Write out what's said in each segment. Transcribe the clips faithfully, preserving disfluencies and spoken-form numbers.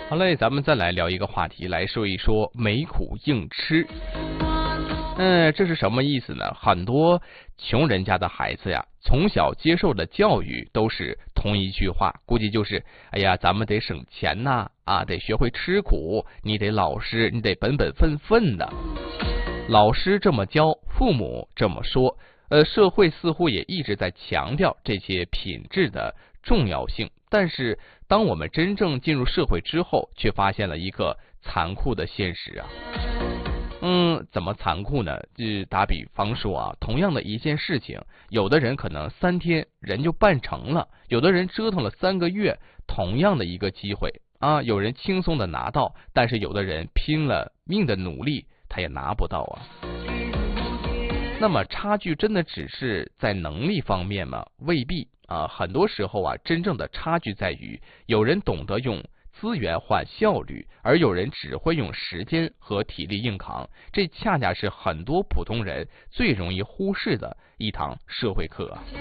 好嘞，咱们再来聊一个话题，来说一说没苦硬吃。嗯，这是什么意思呢？很多穷人家的孩子呀，从小接受的教育都是同一句话，估计就是：哎呀，咱们得省钱呐，啊，得学会吃苦，你得老实，你得本本分分的。老师这么教，父母这么说，呃，社会似乎也一直在强调这些品质的重要性。但是，当我们真正进入社会之后，却发现了一个残酷的现实啊。嗯，怎么残酷呢？就打比方说啊，同样的一件事情，有的人可能三天人就办成了，有的人折腾了三个月，同样的一个机会啊，有人轻松的拿到，但是有的人拼了命的努力，他也拿不到啊。那么差距真的只是在能力方面吗？未必啊，很多时候啊，真正的差距在于有人懂得用资源换效率，而有人只会用时间和体力硬扛，这恰恰是很多普通人最容易忽视的一堂社会课啊。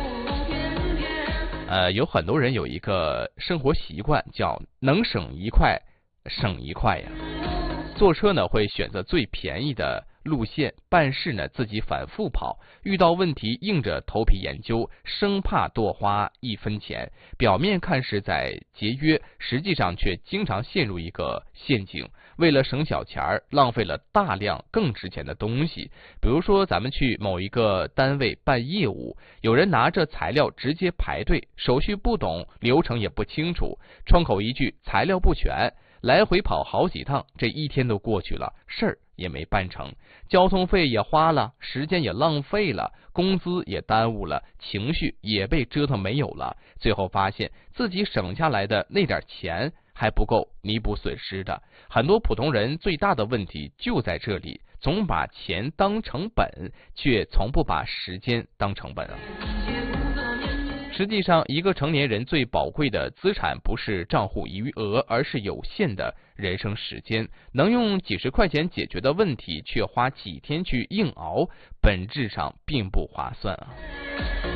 呃，有很多人有一个生活习惯叫能省一块省一块呀。坐车呢会选择最便宜的路线，办事呢自己反复跑，遇到问题硬着头皮研究，生怕多花一分钱。表面看是在节约，实际上却经常陷入一个陷阱，为了省小钱儿，浪费了大量更值钱的东西。比如说咱们去某一个单位办业务，有人拿着材料直接排队，手续不懂，流程也不清楚，窗口一句材料不全，来回跑好几趟，这一天都过去了，事儿也没办成，交通费也花了，时间也浪费了，工资也耽误了，情绪也被折腾没有了，最后发现自己省下来的那点钱还不够弥补损失的。很多普通人最大的问题就在这里，总把钱当成本，却从不把时间当成本啊。实际上，一个成年人最宝贵的资产不是账户余额，而是有限的人生时间。能用几十块钱解决的问题，却花几天去硬熬，本质上并不划算啊。